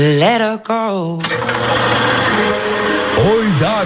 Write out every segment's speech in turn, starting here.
Let her go. Oj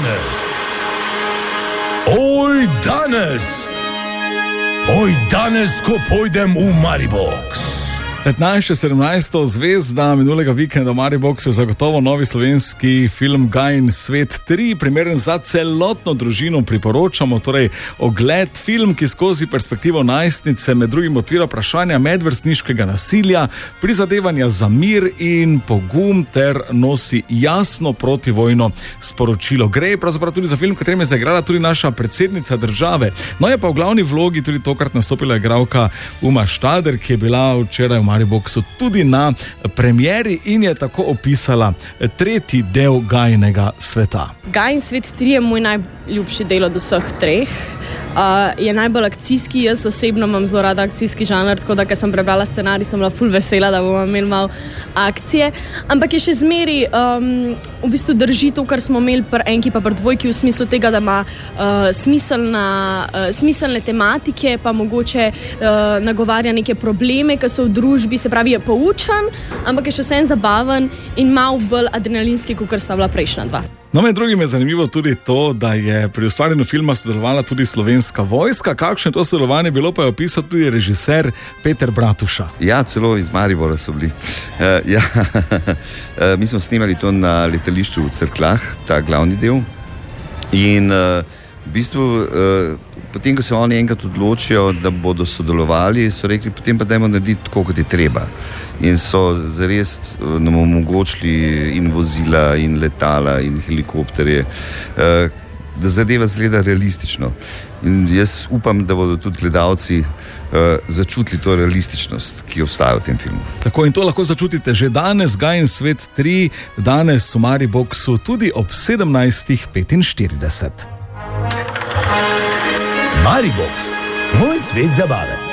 danes, ko pojdem v Maribox. 15.17. zvezda minulega vikenda v Mariboxu je zagotovo novi slovenski film Gajin svet 3, primeren za celotno družino. Priporočamo torej ogled, film, ki skozi perspektivo najstnice med drugim odpira vprašanja medvrstniškega nasilja, prizadevanja za mir in pogum ter nosi jasno protivojno sporočilo. Gre pravzaprav tudi za film, v katerem je zaigrala tudi naša predsednica države. No, je pa v glavni vlogi tudi tokrat nastopila igralka Uma Štader, ki je bila včeraj v Mariboxu tudi na premieri in je tako opisala tretji del Gajinega sveta. Gajin svet 3 je moj najljubši del od vseh treh. Je najbolj akcijski, jaz osebno imam zelo rada akcijski žanr, tako da, ker sem prebrala scenarij, sem bila ful vesela, da bomo imeli malo akcije. Ampak je še zmeri, v bistvu drži to, kar smo imeli pri enki pa pri dvojki, v smislu tega, da ima smiselne tematike, pa mogoče nagovarja neke probleme, ki so v družbi, se pravi je poučen, ampak je še vsem zabaven in malo bolj adrenalinski, kot sta bila prejšnja dva. No, med drugim je zanimivo tudi to, da je pri ustvarjanju filma sodelovala tudi Slovenska vojska. Kakšno to sodelovanje bilo, pa je opisal tudi režiser Peter Bratuša. Ja, celo iz Maribora so bili. Mi smo snemali to na letališču v Cerkljah, ta glavni del. In v bistvu, potem, ko se oni enkrat odločijo, da bodo sodelovali, so rekli, potem pa dajmo narediti tako, kot je treba. In so zares nam omogočili in vozila, in letala, in helikopterje, da zadeva zgleda realistično. In jaz upam, da bodo tudi gledalci začutili to realističnost, ki obstaja v tem filmu. Tako, in to lahko začutite že danes, Gajin svet 3, danes v Mariboxu, tudi ob 17.45. Maribox, moj svet zabave.